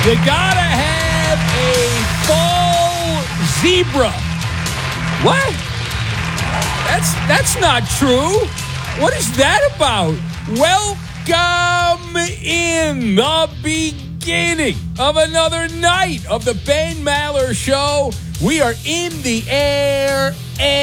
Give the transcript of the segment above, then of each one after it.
You gotta have a fall zebra. What? That's not true. What is that about? Welcome in the beginning of another night of the Ben Maller Show. We are in the air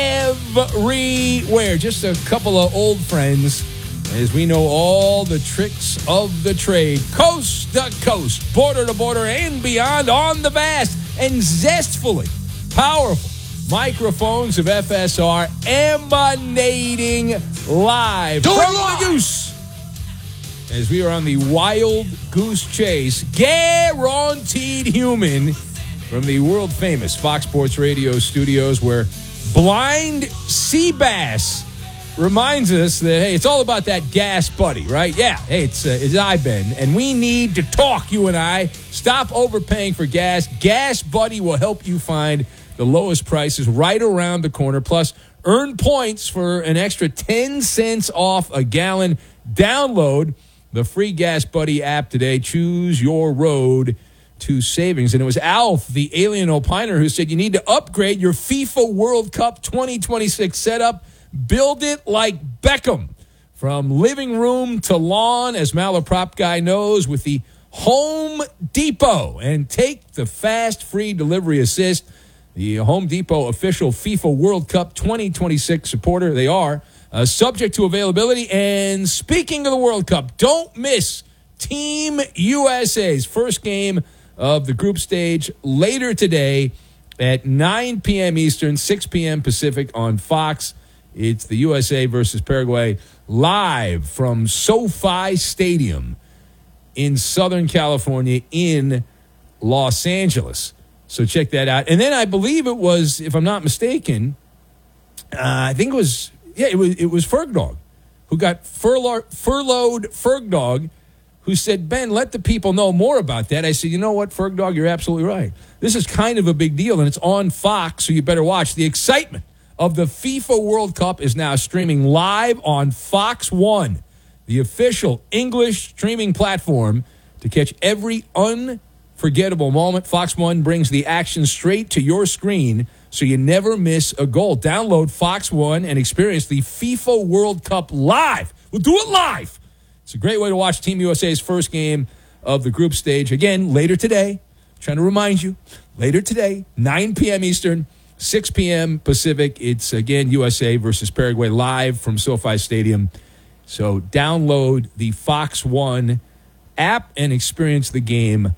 everywhere. Just a couple of old friends, as we know all the tricks of the trade, coast to coast, border to border, and beyond on the vast and zestfully powerful microphones of FSR, emanating live from the Goose. As we are on the wild goose chase, guaranteed human, from the world-famous Fox Sports Radio studios, where blind sea bass reminds us that, hey, it's all about that gas buddy, right? Yeah, hey, it's I, Ben, and we need to talk, you and I. Stop overpaying for gas. Gas Buddy will help you find the lowest prices right around the corner. Plus, earn points for an extra 10 cents off a gallon. Download the free Gas Buddy app today. Choose your road to savings. And it was Alf, the alien opiner, who said you need to upgrade your FIFA World Cup 2026 setup. Build it like Beckham. From living room to lawn, as Malaprop Guy knows, with the Home Depot. And take the fast free delivery assist. The Home Depot official FIFA World Cup 2026 supporter. They are subject to availability. And speaking of the World Cup, don't miss Team USA's first game of the group stage later today at 9 p.m. Eastern, 6 p.m. Pacific on Fox. It's the USA versus Paraguay live from SoFi Stadium in Southern California in Los Angeles. So check that out. And then I believe it was, if I'm not mistaken, I think it was Fergdog, who got furloughed Fergdog, who said, Ben, let the people know more about that. I said, you know what, Fergdog, you're absolutely right. This is kind of a big deal, and it's on Fox, so you better watch. The excitement of the FIFA World Cup is now streaming live on Fox One, the official English streaming platform to catch every unforgettable moment. Fox One brings the action straight to your screen so you never miss a goal. Download Fox One and experience the FIFA World Cup live. We'll do it live. It's a great way to watch Team USA's first game of the group stage. Again, later today, trying to remind you, later today, 9 p.m. Eastern, 6 p.m. Pacific. It's, again, USA versus Paraguay live from SoFi Stadium. So download the Fox One app and experience the game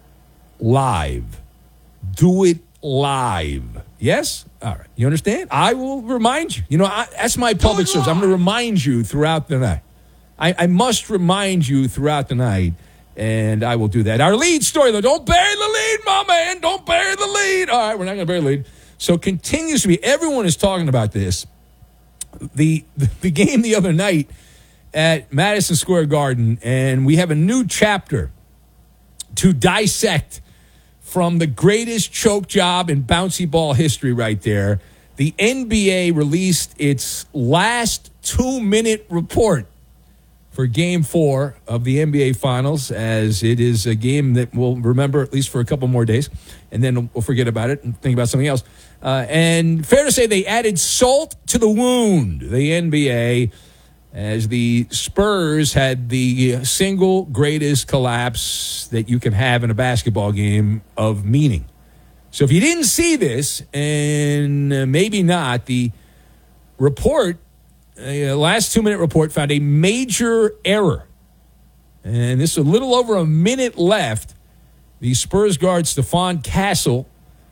live. Do it live. Yes? All right. You understand? I will remind you. You know, that's my public service. I'm going to remind you throughout the night. I must remind you throughout the night, and I will do that. Our lead story, though. Don't bury the lead, my man. Don't bury the lead. All right, we're not going to bury the lead. So continues to be, everyone is talking about this. The game the other night at Madison Square Garden, and we have a new chapter to dissect from the greatest choke job in bouncy ball history right there. The NBA released its last 2-minute report for Game 4 of the NBA Finals, as it is a game that we'll remember at least for a couple more days, and then we'll forget about it and think about something else. And fair to say they added salt to the wound, the NBA, as the Spurs had the single greatest collapse that you can have in a basketball game of meaning. So if you didn't see this, and maybe not, the report, last 2-minute report, found a major error. And this is a little over a minute left. The Spurs guard, Stephon Castle,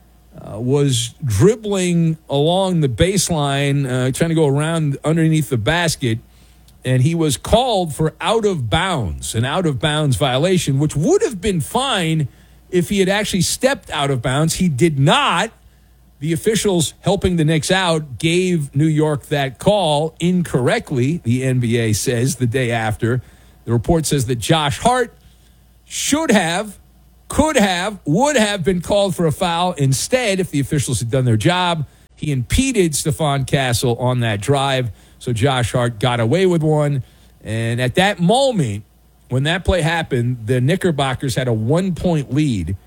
was dribbling along the baseline, trying to go around underneath the basket, and he was called for out of bounds, an out of bounds violation, which would have been fine if he had actually stepped out of bounds. He did not. The officials helping the Knicks out gave New York that call incorrectly, the NBA says, the day after. The report says that Josh Hart should have, could have, would have been called for a foul. Instead, if the officials had done their job, he impeded Stephon Castle on that drive. So Josh Hart got away with one. And at that moment, when that play happened, the Knickerbockers had a 1-point lead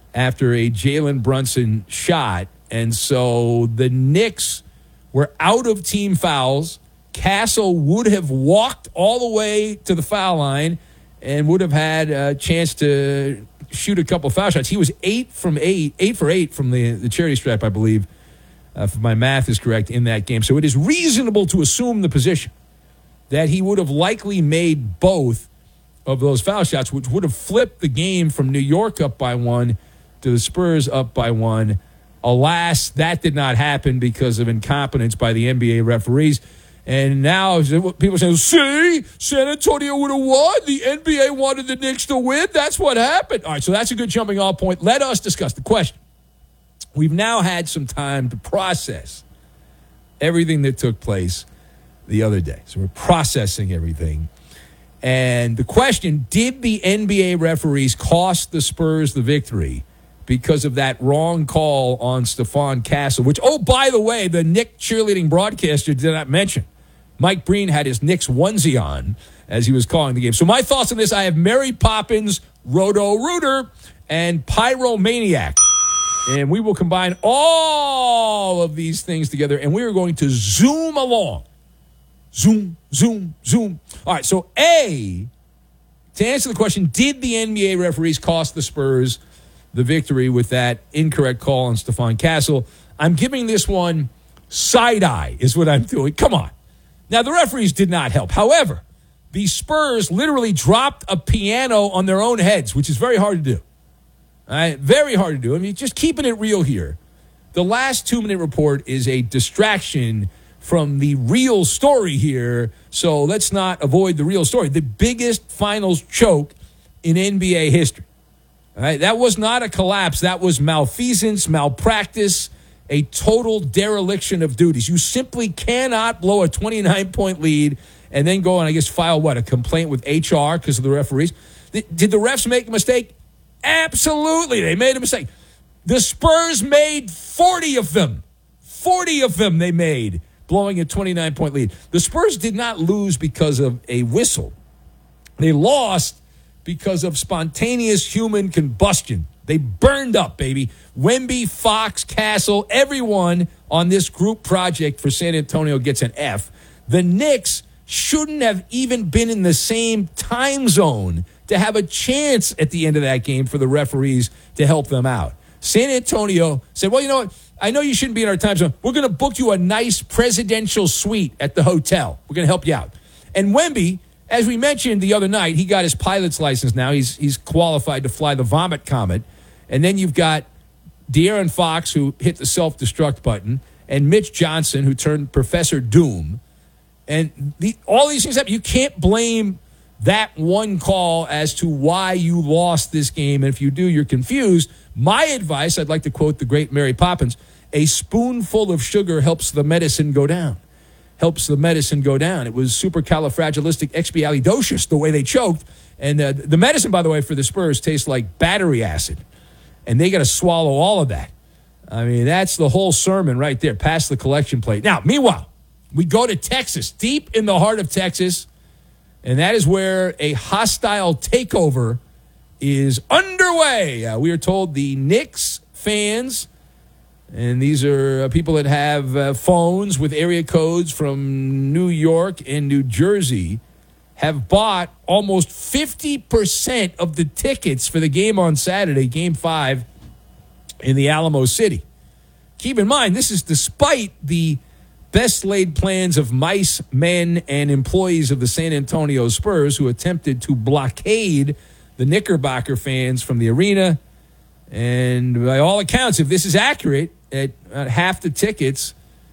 after a Jalen Brunson shot. And so the Knicks were out of team fouls. Castle would have walked all the way to the foul line and would have had a chance to shoot a couple foul shots. He was 8 for 8 from the charity stripe, I believe, if my math is correct, in that game. So it is reasonable to assume the position that he would have likely made both of those foul shots, which would have flipped the game from New York up by 1 to the Spurs up by 1. Alas, that did not happen because of incompetence by the NBA referees. And now people say, see, San Antonio would have won. The NBA wanted the Knicks to win. That's what happened. All right, so that's a good jumping off point. Let us discuss the question. We've now had some time to process everything that took place the other day. So we're processing everything. And the question, did the NBA referees cost the Spurs the victory because of that wrong call on Stephon Castle, which, oh, by the way, the Knicks cheerleading broadcaster did not mention. Mike Breen had his Knicks onesie on as he was calling the game. So my thoughts on this, I have Mary Poppins, Roto-Rooter, and Pyromaniac. And we will combine all of these things together, and we are going to zoom along. Zoom, zoom, zoom. All right, so A, to answer the question, did the NBA referees cost the Spurs the victory with that incorrect call on Stephon Castle? I'm giving this one side-eye is what I'm doing. Come on. Now, the referees did not help. However, the Spurs literally dropped a piano on their own heads, which is very hard to do. All right? Very hard to do. I mean, just keeping it real here. The last 2-minute report is a distraction from the real story here, so let's not avoid the real story. The biggest finals choke in NBA history. All right? That was not a collapse. That was malfeasance, malpractice, a total dereliction of duties. You simply cannot blow a 29-point lead and then go and, I guess, file, a complaint with HR because of the referees. Did the refs make a mistake? Absolutely, they made a mistake. The Spurs made 40 of them. 40 of them they made, blowing a 29-point lead. The Spurs did not lose because of a whistle. They lost because of spontaneous human combustion. They burned up, baby. Wemby, Fox, Castle, everyone on this group project for San Antonio gets an F. The Knicks shouldn't have even been in the same time zone to have a chance at the end of that game for the referees to help them out. San Antonio said, well, you know what? I know you shouldn't be in our time zone. We're going to book you a nice presidential suite at the hotel. We're going to help you out. And Wemby, as we mentioned the other night, he got his pilot's license now. He's qualified to fly the Vomit Comet. And then you've got De'Aaron Fox, who hit the self-destruct button, and Mitch Johnson, who turned Professor Doom. And all these things happen. You can't blame that one call as to why you lost this game. And if you do, you're confused. My advice, I'd like to quote the great Mary Poppins, a spoonful of sugar helps the medicine go down. Helps the medicine go down. It was supercalifragilisticexpialidocious, the way they choked. And the medicine, by the way, for the Spurs tastes like battery acid. And they got to swallow all of that. I mean, that's the whole sermon right there, past the collection plate. Now, meanwhile, we go to Texas, deep in the heart of Texas, and that is where a hostile takeover is underway. We are told the Knicks fans, and these are people that have phones with area codes from New York and New Jersey, have bought almost 50% of the tickets for the game on Saturday, Game 5, in the Alamo City. Keep in mind, this is despite the best-laid plans of mice, men, and employees of the San Antonio Spurs who attempted to blockade the Knickerbocker fans from the arena. And by all accounts, if this is accurate, at half the tickets,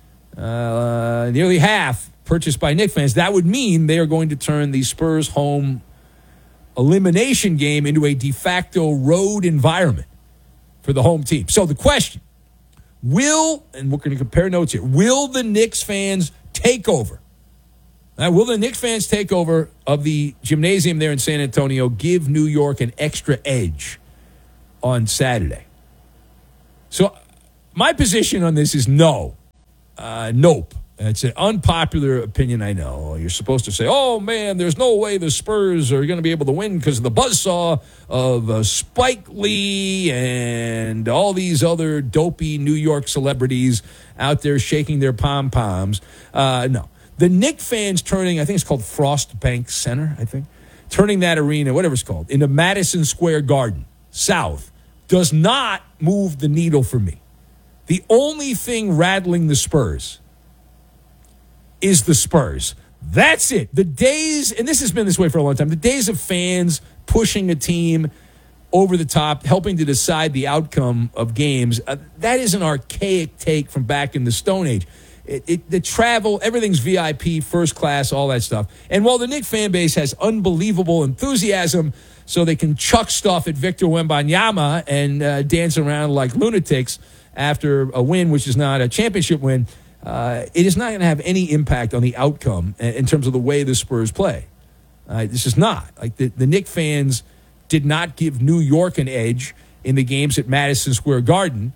nearly half, purchased by Knicks fans, that would mean they are going to turn the Spurs home elimination game into a de facto road environment for the home team. So the question, and we're going to compare notes here, will the Knicks fans take over? Will the Knicks fans take over of the gymnasium there in San Antonio, give New York an extra edge on Saturday? So my position on this is no. Nope. It's an unpopular opinion, I know. You're supposed to say, oh, man, there's no way the Spurs are going to be able to win because of the buzzsaw of Spike Lee and all these other dopey New York celebrities out there shaking their pom-poms. No. The Knicks fans turning, I think it's called Frost Bank Center, turning that arena, whatever it's called, into Madison Square Garden, South, does not move the needle for me. The only thing rattling the Spurs is the Spurs. That's it. The days, and this has been this way for a long time, the days of fans pushing a team over the top, helping to decide the outcome of games, that is an archaic take from back in the Stone Age. The travel, everything's VIP, first class, all that stuff. And while the Knicks fan base has unbelievable enthusiasm so they can chuck stuff at Victor Wembanyama and dance around like lunatics after a win, which is not a championship win, it is not going to have any impact on the outcome in terms of the way the Spurs play. This is not. Like the Knicks fans did not give New York an edge in the games at Madison Square Garden,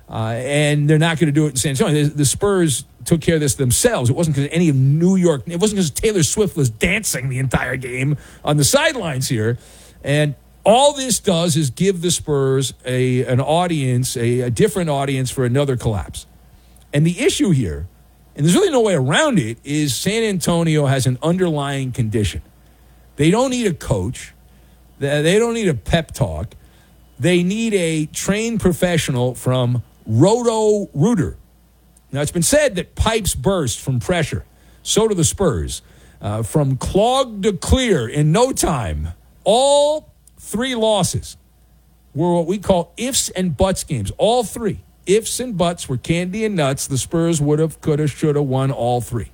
and they're not going to do it in San Antonio. The Spurs took care of this themselves. It wasn't because any of New York, it wasn't because Taylor Swift was dancing the entire game on the sidelines here. And all this does is give the Spurs an audience, a different audience for another collapse. And the issue here, and there's really no way around it, is San Antonio has an underlying condition. They don't need a coach. They don't need a pep talk. They need a trained professional from Roto-Rooter. Now, it's been said that pipes burst from pressure. So do the Spurs. From clogged to clear in no time. All 3 losses were what we call ifs and buts games. All 3. Ifs and buts were candy and nuts. The Spurs would have, could have, should have won all 3.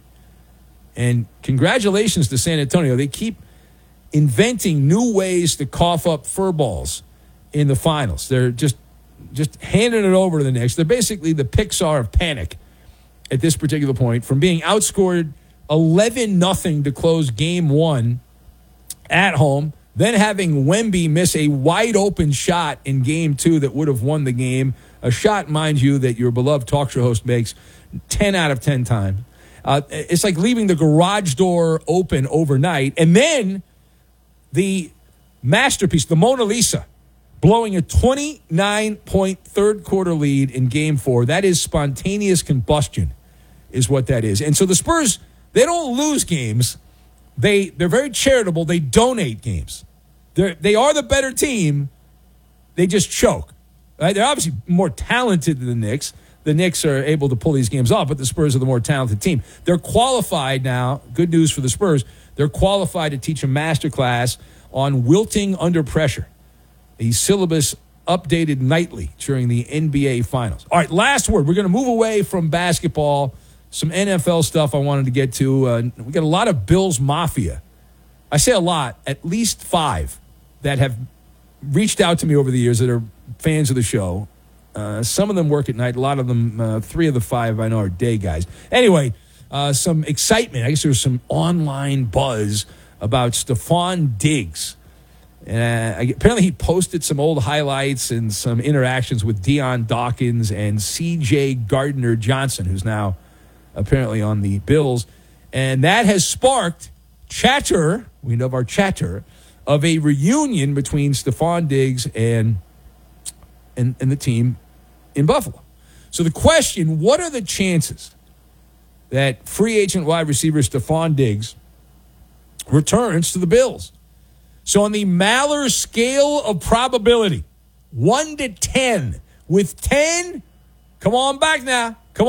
And congratulations to San Antonio. They keep inventing new ways to cough up fur balls in the finals. They're just handing it over to the Knicks. They're basically the Pixar of panic at this particular point, from being outscored 11-0 to close game 1 at home, then having Wemby miss a wide-open shot in game 2 that would have won the game. A shot, mind you, that your beloved talk show host makes 10 out of 10 times. It's like leaving the garage door open overnight. And then the masterpiece, the Mona Lisa, blowing a 29-point third-quarter lead in Game 4. That is spontaneous combustion is what that is. And so the Spurs, they don't lose games. They're very charitable. They donate games. They are the better team. They just choke. Right? They're obviously more talented than the Knicks. The Knicks are able to pull these games off, but the Spurs are the more talented team. They're qualified now. Good news for the Spurs. They're qualified to teach a masterclass on wilting under pressure. The syllabus updated nightly during the NBA Finals. All right, last word. We're going to move away from basketball. Some NFL stuff I wanted to get to. We got a lot of Bills Mafia. I say a lot, at least 5 that have reached out to me over the years that are fans of the show. Some of them work at night. A lot of them, 3 of the 5 I know are day guys. Anyway, some excitement. I guess there was some online buzz about Stephon Diggs. Apparently he posted some old highlights and some interactions with Deion Dawkins and C.J. Gardner-Johnson, who's now apparently on the Bills. And that has sparked chatter, we know of our chatter, of a reunion between Stephon Diggs and the team in Buffalo. So the question, what are the chances that free agent wide receiver Stephon Diggs returns to the Bills? So on the Maller scale of probability, 1 to 10, with 10, come on back now, come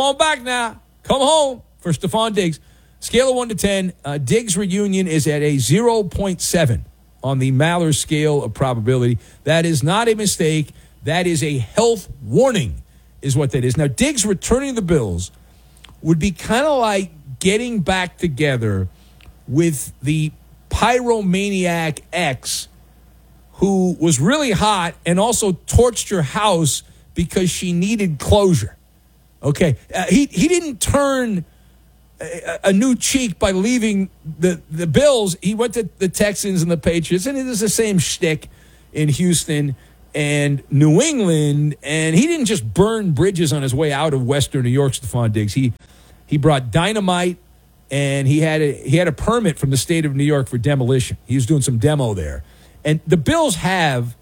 home for Stephon Diggs. Scale of 1 to 10, Diggs' reunion is at a 0.7 on the Maller scale of probability. That is not a mistake. That is a health warning, is what that is. Now, Diggs returning to the Bills would be kind of like getting back together with the pyromaniac ex who was really hot and also torched your house because she needed closure. Okay, he didn't turn a new cheek by leaving the Bills. He went to the Texans and the Patriots, and it was the same shtick in Houston and New England. And he didn't just burn bridges on his way out of Western New York, Stephon Diggs. He He brought dynamite, and he had a permit from the state of New York for demolition. He was doing some demo there. And the Bills have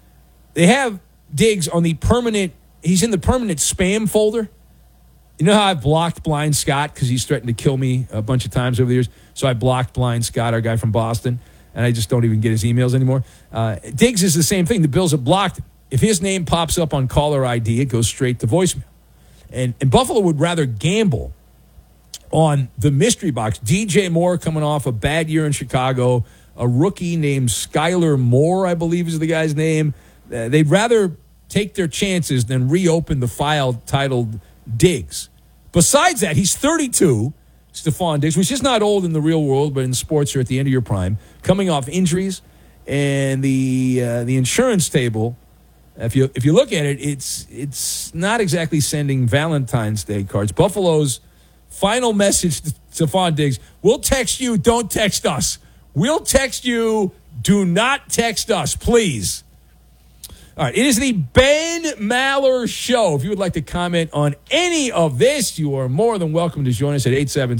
Diggs on the permanent, he's in the permanent spam folder. You know how I've blocked Blind Scott because he's threatened to kill me a bunch of times over the years? So I blocked Blind Scott, our guy from Boston, and I just don't even get his emails anymore. Diggs is the same thing. The Bills have blocked him. If his name pops up on caller ID, it goes straight to voicemail. And Buffalo would rather gamble on the mystery box. DJ Moore coming off a bad year in Chicago, a rookie named Skylar Moore, I believe is the guy's name. They'd rather take their chances than reopen the file titled Diggs. Besides that, he's 32, Stephon Diggs, which is not old in the real world, but in sports you're at the end of your prime, coming off injuries. And the insurance table, if you look at it, it's not exactly sending Valentine's Day cards. Buffalo's final message to Stephon Diggs: we'll text you, don't text us. We'll text you, do not text us, please. All right, it is the Ben Maller Show. If you would like to comment on any of this, you are more than welcome to join us at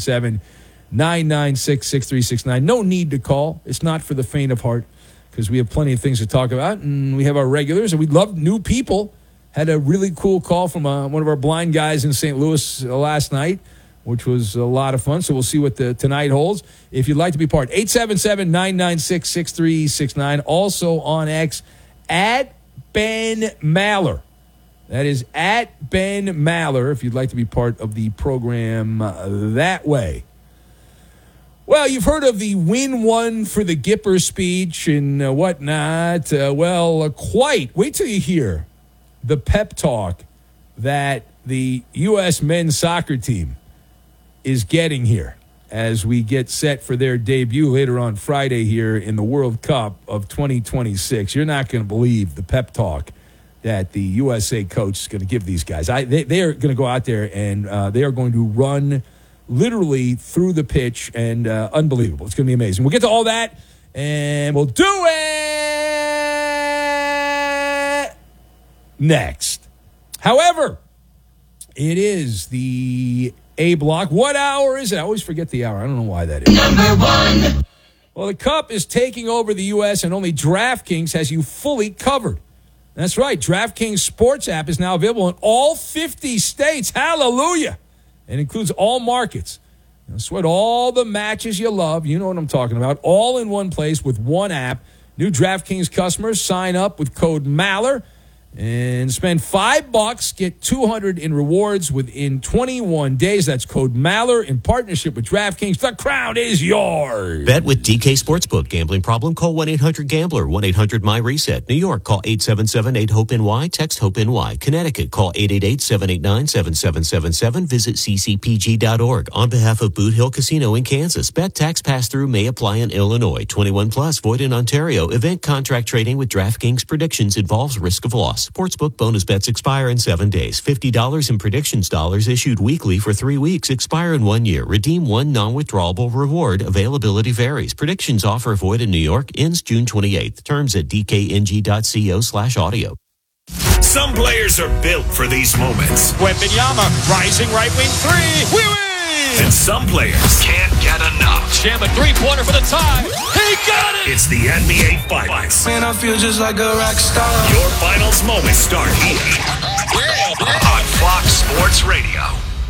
877-996-6369. No need to call. It's not for the faint of heart because we have plenty of things to talk about, and we have our regulars, and we love new people. Had a really cool call from one of our blind guys in St. Louis last night, which was a lot of fun. So we'll see what tonight holds. If you'd like to be part, 877-996-6369. Also on X, at Ben Maller. That is at Ben Maller, if you'd like to be part of the program that way. Well, you've heard of the win one for the Gipper speech and whatnot. Quite. Wait till you hear the pep talk that the U.S. men's soccer team is getting here as we get set for their debut later on Friday here in the World Cup of 2026. You're not going to believe the pep talk that the USA coach is going to give these guys. They are going to go out there and they are going to run literally through the pitch, and unbelievable. It's going to be amazing. We'll get to all that, and we'll do it next. However, it is the A block. What hour is it? I always forget the hour. I don't know why that is. Number one. Well, the Cup is taking over the U.S., and only DraftKings has you fully covered. That's right. DraftKings Sports app is now available in all 50 states. Hallelujah. It includes all markets. Sweat all the matches you love. You know what I'm talking about. All in one place with one app. New DraftKings customers sign up with code MALLER and spend $5, get $200 in rewards within 21 days. That's code MALLER in partnership with DraftKings. The crown is yours. Bet with DK Sportsbook. Gambling problem? Call 1-800-GAMBLER. 1-800-MY-RESET. New York, call 877-8-HOPE-NY. Text HOPE-NY. Connecticut, call 888-789-7777. Visit ccpg.org. On behalf of Boot Hill Casino in Kansas, bet tax pass-through may apply in Illinois. 21 plus, void in Ontario. Event contract trading with DraftKings predictions involves risk of loss. Sportsbook bonus bets expire in 7 days. $50 in predictions dollars issued weekly for 3 weeks. Expire in 1 year. Redeem one non-withdrawable reward. Availability varies. Predictions offer void in New York. Ends June 28th. Terms at dkng.co/audio. Some players are built for these moments. Wembanyama, rising right wing three. We win! And some players can't get enough. Jam a three-pointer for the tie. He got it! It's the NBA Finals. Man, I feel just like a rock star. Your finals moments start here on Fox Sports Radio.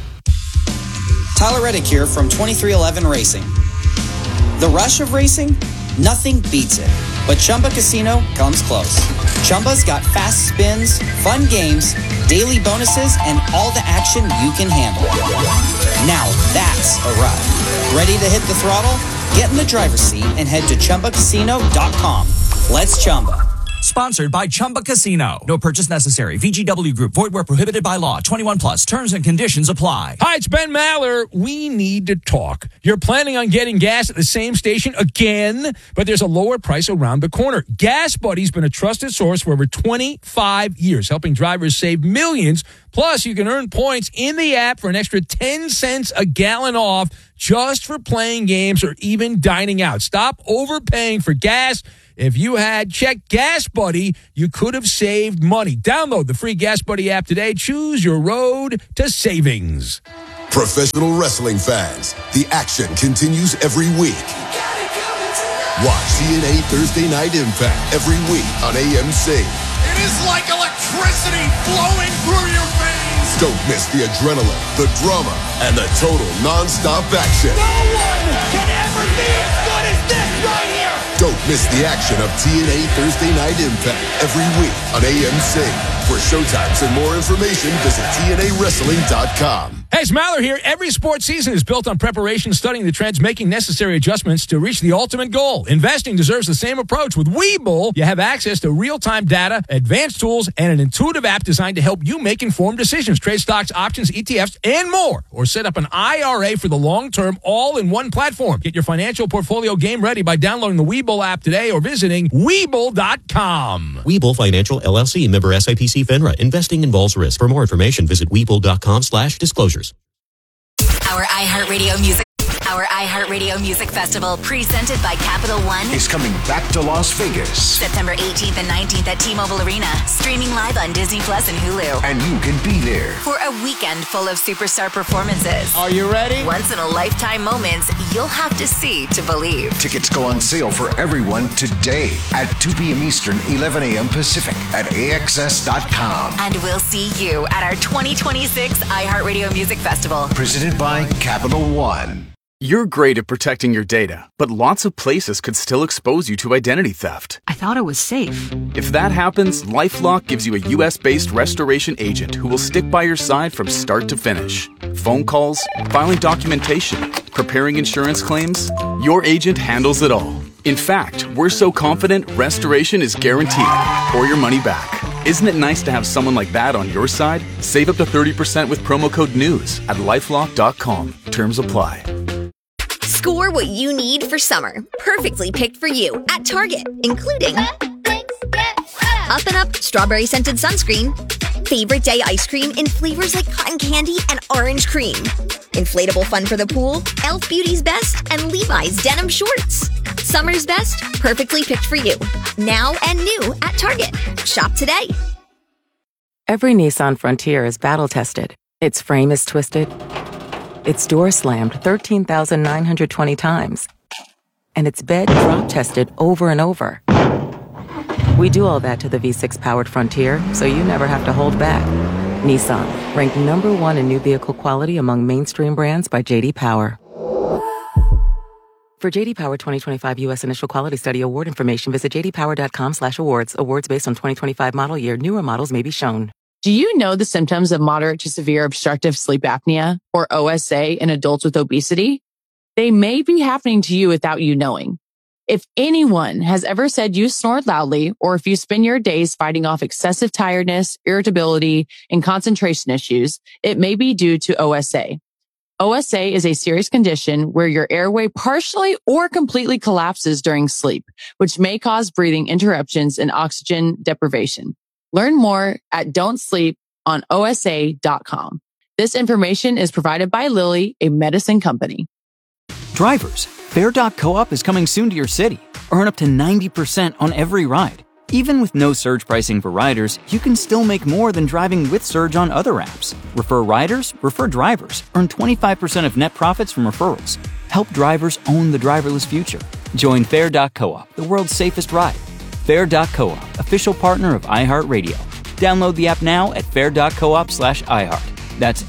Tyler Reddick here from 2311 Racing. The rush of racing? Nothing beats it. But Chumba Casino comes close. Chumba's got fast spins, fun games, daily bonuses, and all the action you can handle. Now that's a ride. Ready to hit the throttle? Get in the driver's seat and head to ChumbaCasino.com. Let's Chumba. Sponsored by Chumba Casino. No purchase necessary. VGW Group. Void where prohibited by law. 21 plus. Terms and conditions apply. Hi, it's Ben Maller. We need to talk. You're planning on getting gas at the same station again, but there's a lower price around the corner. Gas Buddy's been a trusted source for over 25 years, helping drivers save millions. Plus, you can earn points in the app for an extra 10 cents a gallon off just for playing games or even dining out. Stop overpaying for gas. If you had checked Gas Buddy, you could have saved money. Download the free Gas Buddy app today. Choose your road to savings. Professional wrestling fans, the action continues every week. Watch TNA Thursday Night Impact every week on AMC. It is like electricity flowing through your veins. Don't miss the adrenaline, the drama, and the total non-stop action. No one can ever be as good as this right here. Don't miss the action of TNA Thursday Night Impact every week on AMC. For showtimes and more information, visit TNAWrestling.com. Hey, it's Maller here. Every sports season is built on preparation, studying the trends, making necessary adjustments to reach the ultimate goal. Investing deserves the same approach. With Webull, you have access to real-time data, advanced tools, and an intuitive app designed to help you make informed decisions. Trade stocks, options, ETFs, and more. Or set up an IRA for the long term, all in one platform. Get your financial portfolio game ready by downloading the Webull app today or visiting Webull.com. Webull Financial LLC, member SIPC FINRA. Investing involves risk. For more information, visit Webull.com/disclosures. Our iHeartRadio Music Festival, presented by Capital One, is coming back to Las Vegas. September 18th and 19th at T-Mobile Arena, streaming live on Disney Plus and Hulu. And you can be there For a weekend full of superstar performances. Are you ready? Once-in-a-lifetime moments you'll have to see to believe. Tickets go on sale for everyone today at 2 p.m. Eastern, 11 a.m. Pacific at AXS.com. And we'll see you at our 2026 iHeartRadio Music Festival. Presented by Capital One. You're great at protecting your data, but lots of places could still expose you to identity theft. I thought it was safe. If that happens, LifeLock gives you a U.S.-based restoration agent who will stick by your side from start to finish. Phone calls, filing documentation, preparing insurance claims, your agent handles it all. In fact, we're so confident restoration is guaranteed or your money back. Isn't it nice to have someone like that on your side? Save up to 30% with promo code NEWS at LifeLock.com. Terms apply. Score what you need for summer. Perfectly picked for you at Target, including Up and Up strawberry scented sunscreen, favorite day ice cream in flavors like cotton candy and orange cream, inflatable fun for the pool, Elf Beauty's Best, and Levi's denim shorts. Summer's best, perfectly picked for you. Now and new at Target. Shop today. Every Nissan Frontier is battle tested. Its frame is twisted. Its door slammed 13,920 times. And its bed drop tested over and over. We do all that to the V6 powered Frontier, so you never have to hold back. Nissan, ranked #1 in new vehicle quality among mainstream brands by J.D. Power. For J.D. Power 2025 U.S. Initial Quality Study Award information, visit jdpower.com/awards. Awards based on 2025 model year. Newer models may be shown. Do you know the symptoms of moderate to severe obstructive sleep apnea, or OSA, in adults with obesity? They may be happening to you without you knowing. If anyone has ever said you snored loudly, or if you spend your days fighting off excessive tiredness, irritability, and concentration issues, it may be due to OSA. OSA is a serious condition where your airway partially or completely collapses during sleep, which may cause breathing interruptions and oxygen deprivation. Learn more at don'tsleeponosa.com. This information is provided by Lilly, a medicine company. Drivers, Fair.coop is coming soon to your city. Earn up to 90% on every ride. Even with no surge pricing for riders, you can still make more than driving with Surge on other apps. Refer riders, refer drivers. Earn 25% of net profits from referrals. Help drivers own the driverless future. Join Fair.coop, the world's safest ride. Fair.coop, official partner of iHeartRadio. Download the app now at fair.coop/iHeart. That's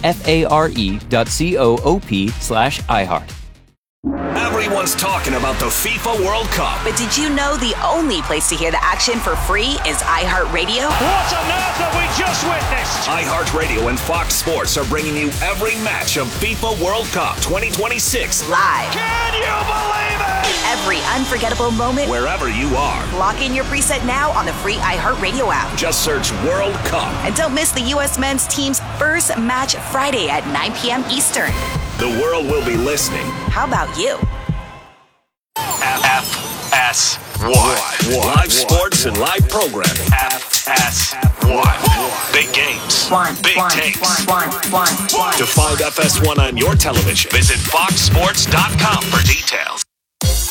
FARE.coop/iHeart. Everyone's talking about the FIFA World Cup. But did you know the only place to hear the action for free is iHeartRadio? What on earth have we just witnessed? iHeartRadio and Fox Sports are bringing you every match of FIFA World Cup 2026 live. Can you believe it? Every unforgettable moment, wherever you are. Lock in your preset now on the free iHeartRadio app. Just search World Cup. And don't miss the U.S. men's team's first match Friday at 9 p.m. Eastern. The world will be listening. How about you? FS1. Live sports and live programming. FS1. Big games. Big takes. To find FS1 on your television, visit foxsports.com for details.